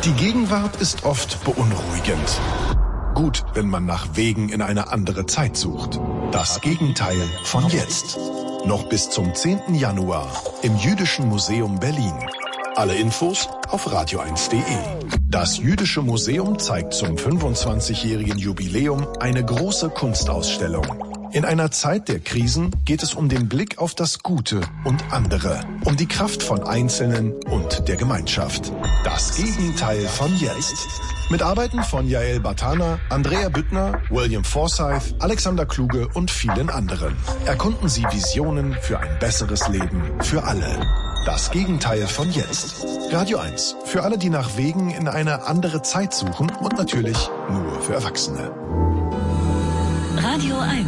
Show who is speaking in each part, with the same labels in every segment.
Speaker 1: Die Gegenwart ist oft beunruhigend. Gut, wenn man nach Wegen in eine andere Zeit sucht. Das Gegenteil von jetzt. Noch bis zum 10. Januar im Jüdischen Museum Berlin. Alle Infos auf radio1.de. Das Jüdische Museum zeigt zum 25-jährigen Jubiläum eine große Kunstausstellung. In einer Zeit der Krisen geht es um den Blick auf das Gute und andere, um die Kraft von Einzelnen und der Gemeinschaft. Das Gegenteil von jetzt. Mit Arbeiten von Yael Bartana, Andrea Büttner, William Forsythe, Alexander Kluge und vielen anderen. Erkunden Sie Visionen für ein besseres Leben für alle. Das Gegenteil von jetzt. Radio 1. Für alle, die nach Wegen in eine andere Zeit suchen und natürlich nur für Erwachsene.
Speaker 2: Radio 1.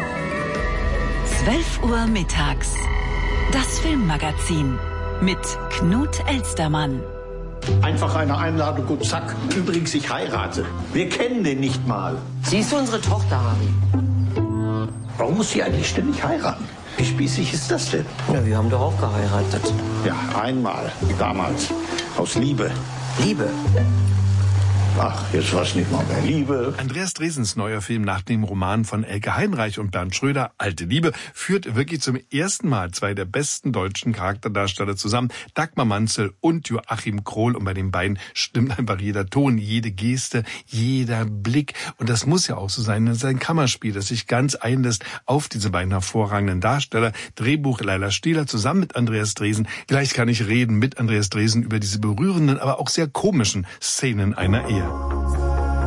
Speaker 2: 12 Uhr mittags. Das Filmmagazin mit Knut Elstermann.
Speaker 3: Einfach eine Einladung und zack. Übrigens, ich heirate. Wir kennen den nicht mal.
Speaker 4: Sie ist unsere Tochter, Harry.
Speaker 3: Warum muss sie eigentlich ständig heiraten? Wie spießig ist das denn?
Speaker 4: Ja, wir haben doch auch geheiratet.
Speaker 3: Ja, einmal. Damals. Aus Liebe.
Speaker 4: Liebe?
Speaker 3: Ach, jetzt war's nicht mal mehr Liebe.
Speaker 5: Andreas Dresens neuer Film nach dem Roman von Elke Heinreich und Bernd Schröder, Alte Liebe, führt wirklich zum ersten Mal zwei der besten deutschen Charakterdarsteller zusammen, Dagmar Manzel und Joachim Krohl. Und bei den beiden stimmt einfach jeder Ton, jede Geste, jeder Blick. Und das muss ja auch so sein. Das ist ein Kammerspiel, das sich ganz einlässt auf diese beiden hervorragenden Darsteller. Drehbuch Laila Stieler zusammen mit Andreas Dresen. Gleich kann ich reden mit Andreas Dresen über diese berührenden, aber auch sehr komischen Szenen einer Ehe.